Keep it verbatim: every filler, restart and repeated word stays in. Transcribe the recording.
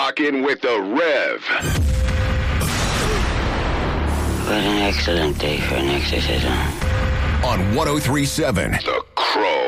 rocking with the Rev. What an excellent day for an exorcism. On one oh three point seven The Crow.